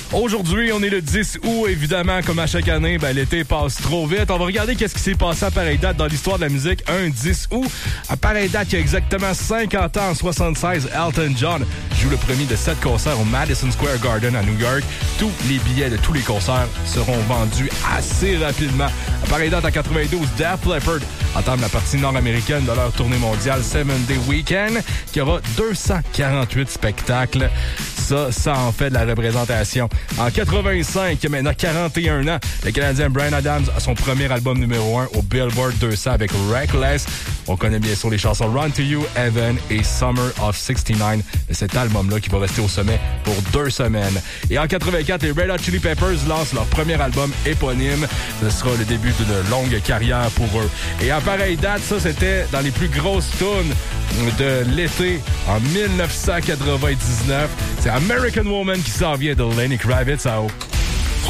Aujourd'hui, on est le 10 août, évidemment, comme à chaque année, l'été passe trop vite. On va regarder qu'est-ce qui s'est passé à pareille date dans l'histoire de la musique un 10 août. À pareille date, il y a exactement 50 ans, en 76, Elton John joue le premier de 7 concerts au Madison Square Garden à New York. Tous les billets de tous les concerts seront vendus assez rapidement. À pareille date, en 92, Def Leppard entame la partie nord-américaine de leur tournée mondiale 7-Day Weekend, qui aura 248 spectacles. Ça en fait de la représentation. En 85, maintenant 41 ans, le Canadien Bryan Adams a son premier album numéro 1 au Billboard 200 avec Reckless. On connaît bien sûr les chansons Run to You, Heaven et Summer of 69. C'est cet album-là qui va rester au sommet pour 2 semaines. Et en 84, les Red Hot Chili Peppers lancent leur premier album éponyme. Ce sera le début d'une longue carrière pour eux. Et à pareille date, ça c'était dans les plus grosses tunes de l'été en 1999. C'est American Woman qui s'en vient de Lenny Kravitz à